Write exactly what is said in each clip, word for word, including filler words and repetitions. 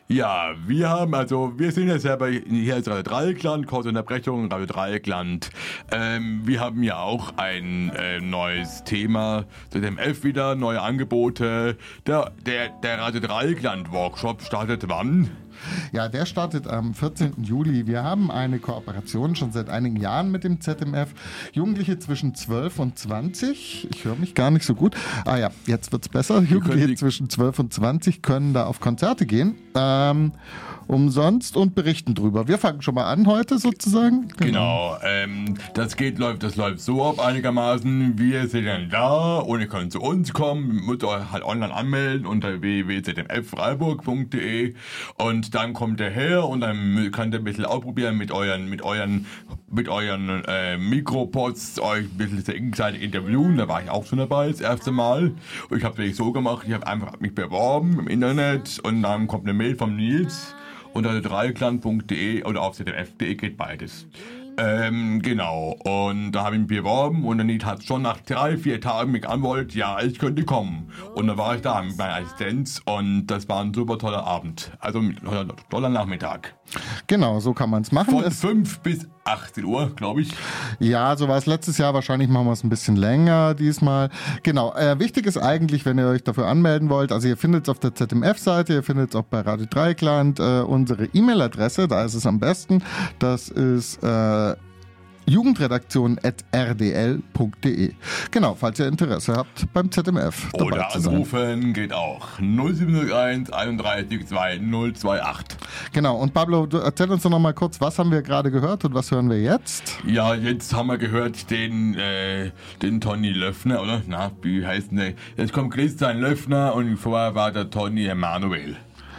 Ja, wir haben, also, wir sind jetzt ja bei, hier ist Radio Dreieckland, kurze Unterbrechung, Radio Dreieckland. Ähm, wir haben ja auch ein äh, neues Thema, Z D M F wieder, neue Angebote. Der, der, der Radio Dreieckland Workshop startet wann? Ja, der startet am vierzehnten Juli. Wir haben eine Kooperation schon seit einigen Jahren mit dem Z M F. Jugendliche zwischen zwölf und zwanzig, ich höre mich gar nicht so gut. Ah ja, jetzt wird's besser. Jugendliche zwischen zwölf und zwanzig können da auf Konzerte gehen. Ähm, umsonst und berichten drüber. Wir fangen schon mal an heute sozusagen. Genau, genau ähm, das geht, läuft, das läuft so ab einigermaßen. Wir sind dann da und ihr könnt zu uns kommen, müsst euch halt online anmelden unter w w w punkt z m f freiburg punkt d e und dann kommt ihr her und dann könnt ihr ein bisschen ausprobieren mit euren, mit euren, mit euren äh, Mikropods, euch ein bisschen gegenseitig interviewen. Da war ich auch schon dabei, das erste Mal. Und ich habe es wirklich so gemacht, ich habe einfach mich beworben im Internet und dann kommt eine Mail vom Nils unter dreieckland punkt d e oder auf z m f punkt d e geht beides. Ähm, genau. Und da habe ich mich beworben und dann hat schon nach drei, vier Tagen mich geantwortet, ja, ich könnte kommen. Und dann war ich da mit meiner Assistenz und das war ein super toller Abend. Also ein toller Nachmittag. Genau, so kann man es machen. Von fünf bis achtzehn Uhr, glaube ich. Ja, so war es letztes Jahr. Wahrscheinlich machen wir es ein bisschen länger diesmal. Genau, äh, wichtig ist eigentlich, wenn ihr euch dafür anmelden wollt, also ihr findet es auf der Z M F-Seite, ihr findet es auch bei Radio Dreieckland, äh, unsere E-Mail-Adresse, da ist es am besten. Das ist äh, jugendredaktion at r d l punkt d e. Genau, falls ihr Interesse habt, beim Z M F dabei Oder zu sein. anrufen geht auch. null sieben null eins einunddreißig zwei null zwei acht. Genau, und Pablo, du erzähl uns doch noch mal kurz, was haben wir gerade gehört und was hören wir jetzt? Ja, jetzt haben wir gehört den, äh, den Toni Löffner, oder? Na, wie heißt denn der? Jetzt kommt Christian Löffner und vorher war der Toni Emanuel.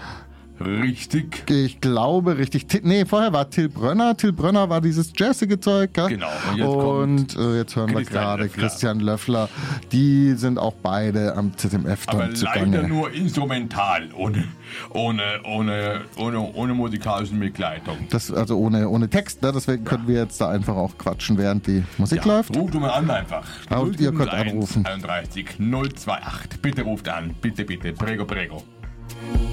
Richtig. Ich glaube, richtig. Til- Nee, vorher war Till Brönner. Till Brönner war dieses jazzige Zeug. Gell? Genau. Und jetzt, und, äh, jetzt hören wir gerade Christian Löffler. Die sind auch beide am Z M F dann aber zugange. leider nur instrumental, ohne, ohne, ohne, ohne, ohne musikalische Begleitung. Das, also ohne, ohne Text, ne? Deswegen ja. können wir jetzt da einfach auch quatschen, während die Musik ja, läuft. Ruft mal an einfach. Und ihr könnt anrufen. einunddreißig null zwei acht. Bitte ruft an. Bitte, bitte. Prego, prego.